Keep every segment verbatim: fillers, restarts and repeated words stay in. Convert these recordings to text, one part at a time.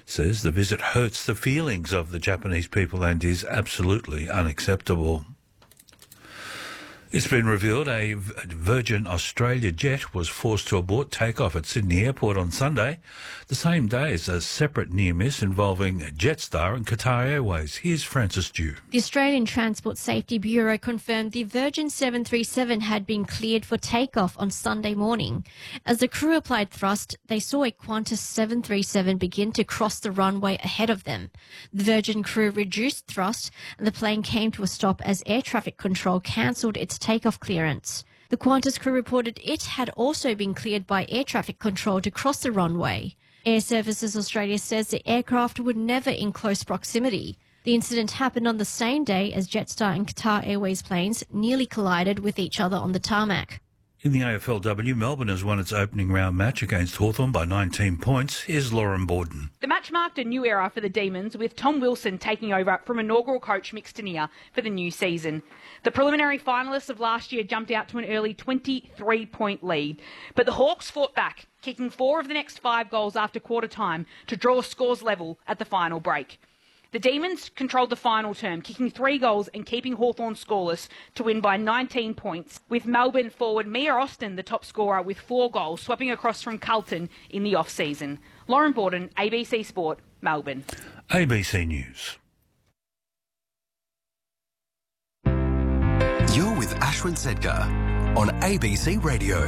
says the visit hurts the feelings of the Japanese people and is absolutely unacceptable. It's been revealed a Virgin Australia jet was forced to abort takeoff at Sydney Airport on Sunday, the same day as a separate near-miss involving Jetstar and Qatar Airways. Here's Francis Dew. The Australian Transport Safety Bureau confirmed the Virgin seven thirty-seven had been cleared for takeoff on Sunday morning. As the crew applied thrust, they saw a Qantas seven thirty-seven begin to cross the runway ahead of them. The Virgin crew reduced thrust and the plane came to a stop as air traffic control cancelled its takeoff clearance. The Qantas crew reported it had also been cleared by air traffic control to cross the runway. Air Services Australia says the aircraft were never in close proximity. The incident happened on the same day as Jetstar and Qatar Airways planes nearly collided with each other on the tarmac. In the A F L W, Melbourne has won its opening round match against Hawthorn by nineteen points. Here's Lauren Borden. The match marked a new era for the Demons, with Tom Wilson taking over from inaugural coach Mick Stanier for the new season. The preliminary finalists of last year jumped out to an early twenty-three point lead, but the Hawks fought back, kicking four of the next five goals after quarter time to draw scores level at the final break. The Demons controlled the final term, kicking three goals and keeping Hawthorn scoreless to win by nineteen points, with Melbourne forward Mia Austin the top scorer with four goals, swapping across from Carlton in the off-season. Lauren Borden, A B C Sport, Melbourne. A B C News. You're with Ashwin Sedgar on A B C Radio.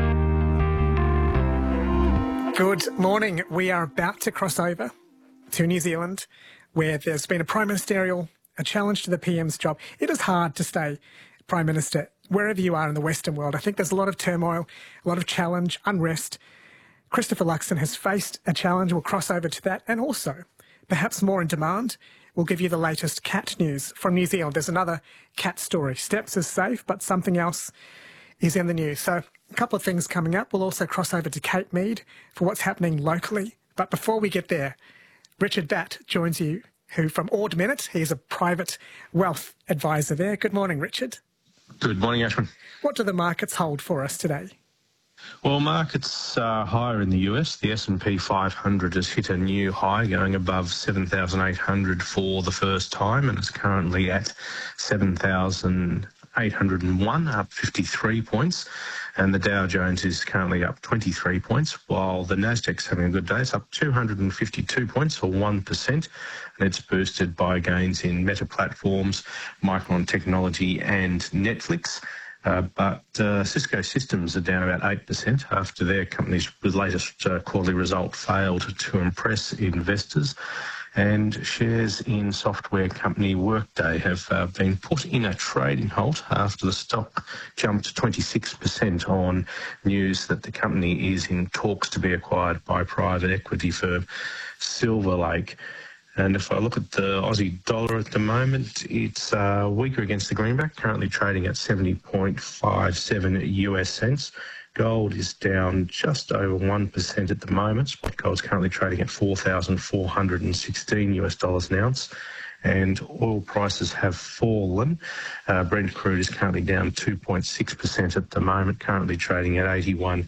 Good morning. We are about to cross over to New Zealand, where there's been a prime ministerial, a challenge to the P M's job. It is hard to stay prime minister wherever you are in the Western world. I think there's a lot of turmoil, a lot of challenge, unrest. Christopher Luxon has faced a challenge. We'll cross over to that. And also, perhaps more in demand, we'll give you the latest cat news from New Zealand. There's another cat story. Steps is safe, but something else is in the news. So a couple of things coming up. We'll also cross over to Cape Mead for what's happening locally. But before we get there, Richard Batt joins you, who from Ord Minnett, he's a private wealth advisor there. Good morning, Richard. Good morning, Ashwin. What do the markets hold for us today? Well, markets are higher in the U S. The S and P five hundred has hit a new high, going above seven thousand eight hundred for the first time, and it's currently at seven thousand eight hundred one, up fifty-three points. And the Dow Jones is currently up twenty-three points, while the Nasdaq's having a good day. It's up two hundred fifty-two points, or one percent, and it's boosted by gains in Meta Platforms, Micron Technology and Netflix. Uh, but uh, Cisco Systems are down about eight percent after their company's latest uh, quarterly result failed to impress investors. And shares in software company Workday have uh, been put in a trading halt after the stock jumped twenty-six percent on news that the company is in talks to be acquired by private equity firm Silver Lake. And if I look at the Aussie dollar at the moment, it's uh, weaker against the greenback, currently trading at seventy point five seven U S cents. Gold is down just over one percent at the moment. Spot gold's currently trading at four thousand four hundred sixteen U S dollars an ounce. And oil prices have fallen. Uh, Brent crude is currently down two point six percent at the moment, currently trading at eighty-one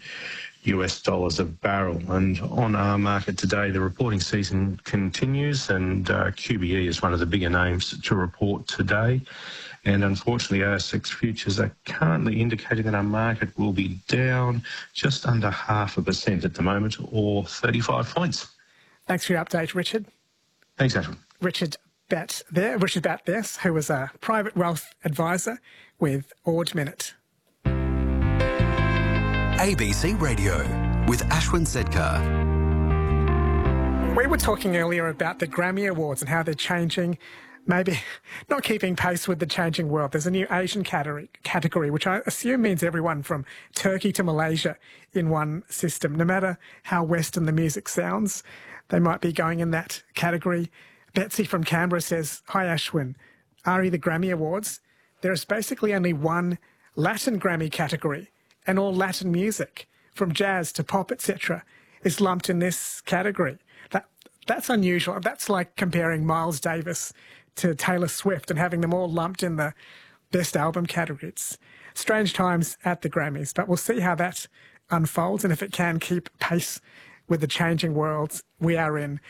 U S dollars a barrel. And on our market today, the reporting season continues, and uh, Q B E is one of the bigger names to report today. And unfortunately, A S X futures are currently indicating that our market will be down just under half a percent at the moment, or thirty-five points. Thanks for your update, Richard. Thanks, Ashwin. Richard Batt there, Richard Batt there, who was a private wealth advisor with Ord Minnett. A B C Radio with Ashwin Sedgar. We were talking earlier about the Grammy Awards and how they're changing, maybe not keeping pace with the changing world. There's a new Asian category, category, which I assume means everyone from Turkey to Malaysia in one system. No matter how Western the music sounds, they might be going in that category. Betsy from Canberra says, "Hi Ashwin, Ari, the Grammy Awards, there is basically only one Latin Grammy category, and all Latin music, from jazz to pop, et cetera, is lumped in this category. That That's unusual. That's like comparing Miles Davis to Taylor Swift and having them all lumped in the best album category. It's strange times at the Grammys, but we'll see how that unfolds and if it can keep pace with the changing world we are in.